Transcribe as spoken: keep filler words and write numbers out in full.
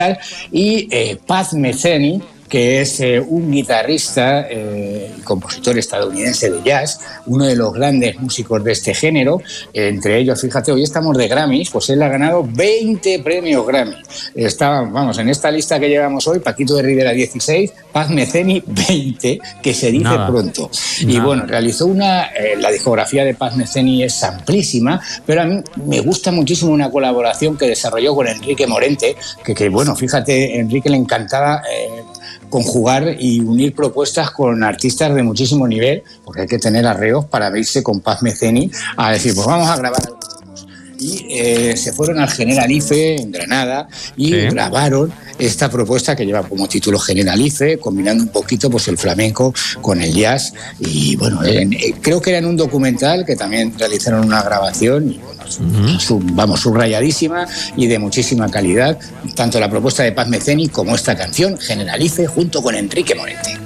y eh, Paz Metheny, que es eh, un guitarrista eh, y compositor estadounidense de jazz, uno de los grandes músicos de este género. Eh, entre ellos, fíjate, hoy estamos de Grammys, pues él ha ganado veinte premios Grammy. Está, vamos, en esta lista que llevamos hoy, Paquito de Rivera dieciséis, Paz Metheny veinte, que se dice Nada. pronto. Nada. Y bueno, realizó una... Eh, la discografía de Paz Metheny es amplísima, pero a mí me gusta muchísimo una colaboración que desarrolló con Enrique Morente, que, que bueno, fíjate, Enrique le encantaba... Eh, conjugar y unir propuestas con artistas de muchísimo nivel, porque hay que tener arreos para verse con Paz Metheny a decir, pues vamos a grabar algo. Y eh, se fueron al Generalife en Granada y sí. grabaron esta propuesta que lleva como título Generalife, combinando un poquito pues el flamenco con el jazz. Y bueno, eh, eh, creo que era en un documental que también realizaron una grabación y bueno, uh-huh. sub, vamos, subrayadísima y de muchísima calidad, tanto la propuesta de Paz Metheny como esta canción Generalife junto con Enrique Morente.